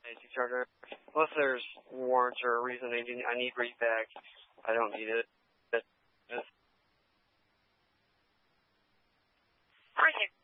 AC charger. Unless there's warrants or a reason I need read back, I don't need it. Bridget.